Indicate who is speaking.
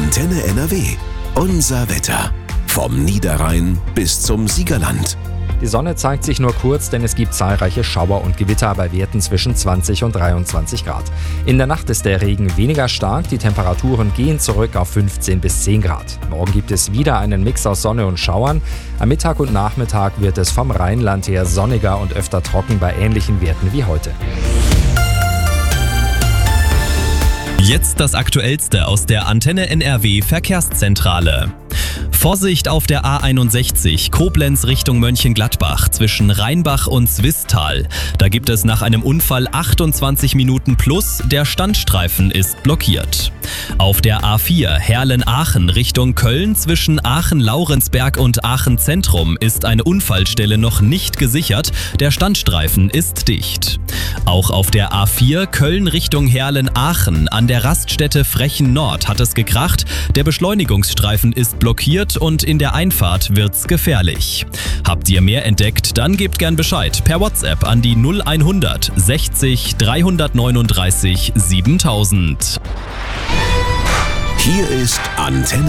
Speaker 1: Antenne NRW. Unser Wetter. Vom Niederrhein bis zum Siegerland.
Speaker 2: Die Sonne zeigt sich nur kurz, denn es gibt zahlreiche Schauer und Gewitter bei Werten zwischen 20 und 23 Grad. In der Nacht ist der Regen weniger stark, die Temperaturen gehen zurück auf 15 bis 10 Grad. Morgen gibt es wieder einen Mix aus Sonne und Schauern. Am Mittag und Nachmittag wird es vom Rheinland her sonniger und öfter trocken bei ähnlichen Werten wie heute.
Speaker 3: Jetzt das Aktuellste aus der Antenne NRW Verkehrszentrale. Vorsicht auf der A61 Koblenz Richtung Mönchengladbach zwischen Rheinbach und Swisttal. Da gibt es nach einem Unfall 28 Minuten plus, der Standstreifen ist blockiert. Auf der A4 Herlen-Aachen Richtung Köln zwischen Aachen-Laurensberg und Aachen-Zentrum ist eine Unfallstelle noch nicht gesichert, der Standstreifen ist dicht. Auch auf der A4 Köln Richtung Herlen-Aachen an der Raststätte Frechen Nord hat es gekracht, der Beschleunigungsstreifen ist blockiert und in der Einfahrt wird's gefährlich. Habt ihr mehr entdeckt, dann gebt gern Bescheid per WhatsApp an die 0100 60 339 7000.
Speaker 1: Hier ist Antenne